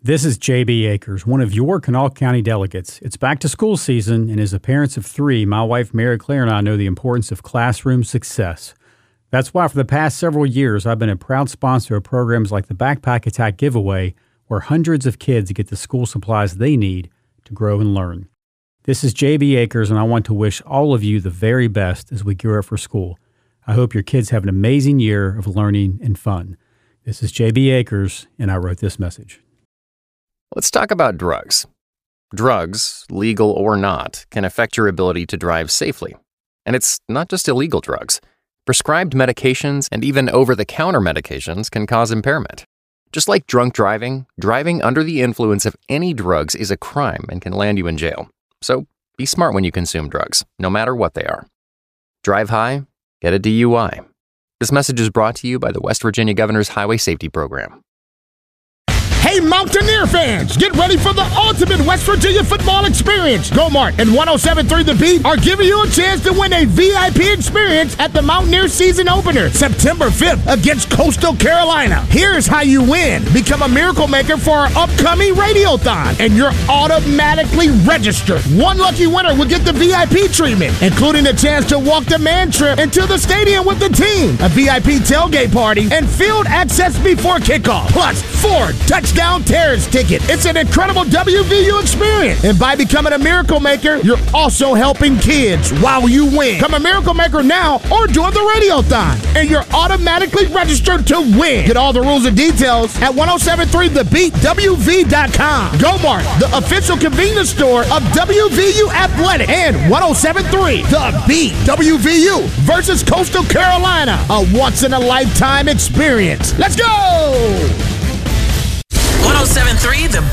This is J.B. Akers, one of your Kanawha County delegates. It's back to school season, and as the parents of three, my wife Mary Claire and I know the importance of classroom success. That's why for the past several years, I've been a proud sponsor of programs like the Backpack Attack Giveaway, where hundreds of kids get the school supplies they need to grow and learn. This is J.B. Akers, and I want to wish all of you the very best as we gear up for school. I hope your kids have an amazing year of learning and fun. This is J.B. Akers, and I wrote this message. Let's talk about drugs. Drugs, legal or not, can affect your ability to drive safely. And it's not just illegal drugs. Prescribed medications and even over-the-counter medications can cause impairment. Just like drunk driving, driving under the influence of any drugs is a crime and can land you in jail. So be smart when you consume drugs, no matter what they are. Drive high, get a DUI. This message is brought to you by the West Virginia Governor's Highway Safety Program. Hey, Mountaineer fans, get ready for the ultimate West Virginia football experience. Go-Mart and 107.3 The Beat are giving you a chance to win a VIP experience at the Mountaineer season opener, September 5th against Coastal Carolina. Here's how you win. Become a Miracle Maker for our upcoming Radiothon, and you're automatically registered. One lucky winner will get the VIP treatment, including a chance to walk the man trip into the stadium with the team, a VIP tailgate party, and field access before kickoff, plus 4 touchdown Terrace ticket. It's an incredible WVU experience. And by becoming a Miracle Maker, you're also helping kids while you win. Become a Miracle Maker now or join the Radiothon, and you're automatically registered to win. Get all the rules and details at 1073thebeatwv.com. Go-Mart, the official convenience store of WVU Athletic, and 1073 The Beat WVU versus Coastal Carolina. A once-in-a-lifetime experience. Let's go! 1073 The